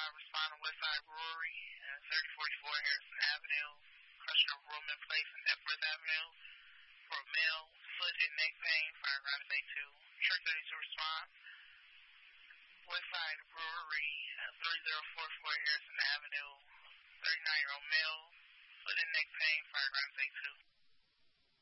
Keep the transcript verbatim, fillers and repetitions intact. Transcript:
five, respond to Westside Brewery, uh, thirty forty-four Harrison Avenue, Cushing Roman Place, and Epworth Avenue. For male, foot and neck pain, fire around the bay two. Truck thirty-two respond. Westside Brewery, uh, thirty forty-four Harrison Avenue, thirty-nine-year-old male, foot and neck pain, fire around the bay two.